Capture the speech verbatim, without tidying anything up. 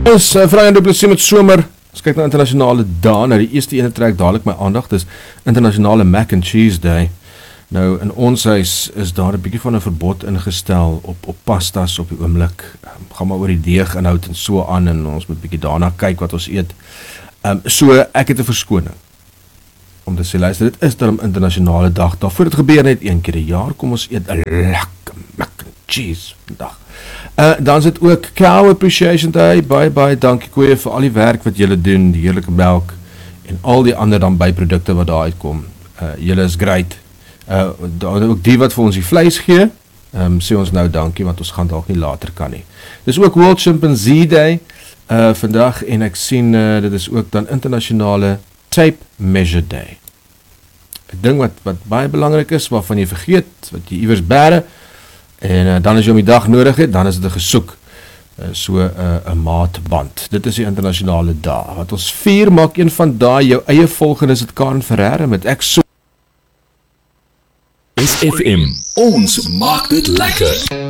Ons uh, Vrye Du Plessis met somer. Ons kyk na internasionale dae. Nou die eerste ene trek dadelik my aandag, dis internasionale Mac and Cheese Day. Nou in ons huis is daar 'n bietjie van 'n verbod ingestel op op pastas op die oomblik. Um, gaan maar oor die deeginhoud en so aan en ons moet bietjie daarna kyk wat ons eet. Um, so ek het 'n verskoning om te sê, luister, dit is dan 'n internasionale dag. Daarvoor dit gebeur net een keer 'n jaar. Kom ons eet 'n lekker Mac and Cheese vandag. Uh, dan is dit ook Cow Appreciation Day. Baie baie dankie koeie vir al die werk wat julle doen, die heerlike melk en al die ander dan byprodukte wat daar uitkom. Uh, julle is great. Uh, dan ook die wat vir ons die vleis gee, um, sê ons nou dankie, want ons gaan dalk nie later kan nie. Dis ook World Chimpanzee Day uh, vandag, en ek sien, uh, dit is ook dan internasionale Tape Measure Day. Ek dink wat, wat baie belangrik is, waarvan jy vergeet, wat jy iewers bære, en uh, dan as jy om die dag nodig het, dan is dit 'n gesoek, uh, so 'n uh, maatband. Dit is die internasionale dag. Wat ons vier, maak een van daai jou eie volgende, is het Karen Ferreira met ek so S F M, ons maak dit lekker.